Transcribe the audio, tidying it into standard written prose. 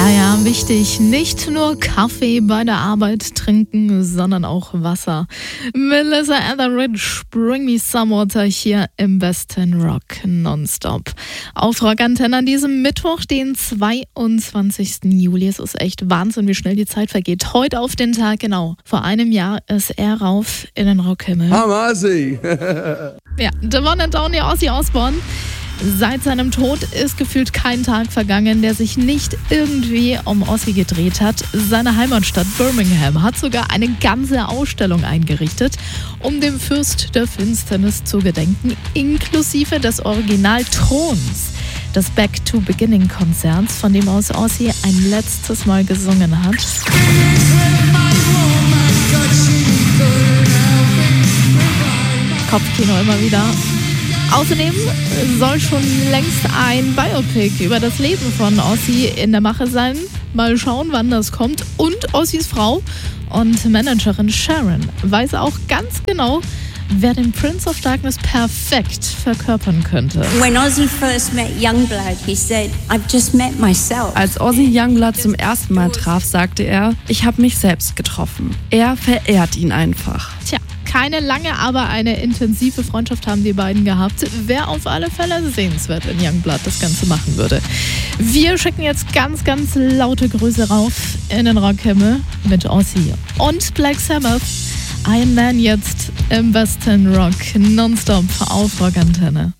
Ja, wichtig. Nicht nur Kaffee bei der Arbeit trinken, sondern auch Wasser. Melissa Etheridge, Bring Me Some Water hier im besten Rock nonstop. Auf Rockantenne an diesem Mittwoch, den 22. Juli. Es ist echt Wahnsinn, wie schnell die Zeit vergeht. Heute auf den Tag, genau. Vor einem Jahr ist er rauf in den Rockhimmel. I'm Ozzy. Ja, the one and only Ozzy Osbourne. Seit seinem Tod ist gefühlt kein Tag vergangen, der sich nicht irgendwie um Ozzy gedreht hat. Seine Heimatstadt Birmingham hat sogar eine ganze Ausstellung eingerichtet, um dem Fürst der Finsternis zu gedenken, inklusive des Original-Throns des Back-to-Beginning-Konzerts, von dem aus Ozzy ein letztes Mal gesungen hat. Kopfkino immer wieder. Außerdem soll schon längst ein Biopic über das Leben von Ozzy in der Mache sein. Mal schauen, wann das kommt. Und Ozzys Frau und Managerin Sharon weiß auch ganz genau, wer den Prince of Darkness perfekt verkörpern könnte. When Ozzy first met Youngblood, he said, "I've just met myself." Als Ozzy Youngblood zum ersten Mal traf, sagte er, ich habe mich selbst getroffen. Er verehrt ihn einfach. Tja, keine lange, aber eine intensive Freundschaft haben die beiden gehabt. Wäre auf alle Fälle sehenswert, wenn Youngblood das Ganze machen würde. Wir schicken jetzt ganz, ganz laute Grüße rauf in den Rockhimmel mit Ozzy und Black Sabbath. Iron Man jetzt im besten Rock nonstop auf Rockantenne.